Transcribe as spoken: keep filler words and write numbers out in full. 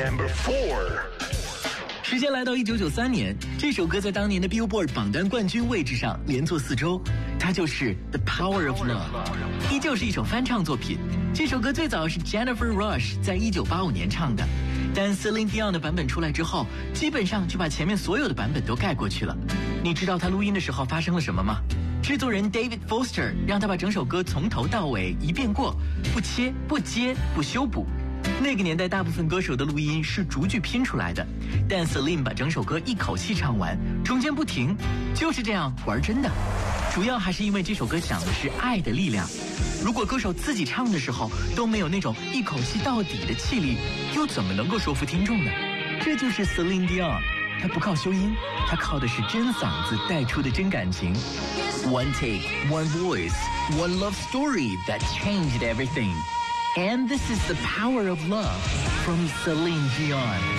Number four。 时间来到一九九三年，这首歌在当年的 Billboard 榜单冠军位置上连坐四周，它就是《The Power of Love》，依旧是一首翻唱作品。这首歌最早是 Jennifer Rush 在一九八五年唱的，但 Celine Dion 的版本出来之后，基本上就把前面所有的版本都盖过去了。你知道他录音的时候发生了什么吗？制作人 David Foster 让他把整首歌从头到尾一遍过，不切不接不修补。那个年代大部分歌手的录音是逐句拼出来的，但 Celine 把整首歌一口气唱完，中间不停，就是这样玩真的。主要还是因为这首歌讲的是爱的力量，如果歌手自己唱的时候都没有那种一口气到底的气力，又怎么能够说服听众呢？这就是 Celine Dion， 他不靠修音，他靠的是真嗓子带出的真感情。One take, one voice, one love story that changed everything. And this is the power of love from Celine Dion.